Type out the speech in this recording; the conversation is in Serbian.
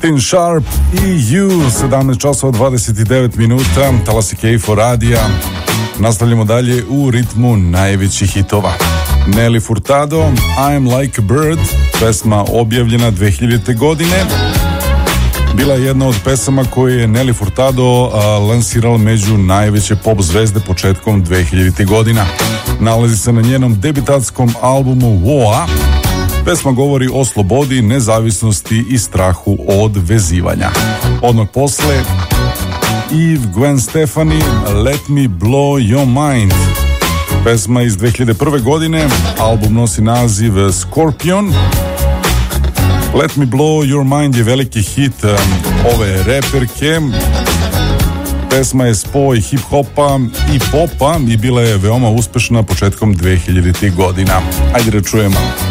Tin Sharp i You, 17 časova 29 minuta, Talasi Kejfo radija. Nastavljamo dalje u ritmu najvećih hitova. Nelly Furtado, I'm Like a Bird, pesma objavljena 2000. godine. Bila je jedna od pesama koje je Nelly Furtado lansirala među najveće pop zvezde početkom 2000. godina. Nalazi se na njenom debitatskom albumu Woa. Pesma govori o slobodi, nezavisnosti i strahu od vezivanja. Odmah posle Eve Gwen Stefani, Let Me Blow Your Mind. Pesma iz 2001. godine, album nosi naziv Scorpion. Let Me Blow Your Mind je veliki hit ove reperke. Pesma je spoj hip-hopa i popa i bila je veoma uspešna početkom 2000. godina. Ajde da čujemo.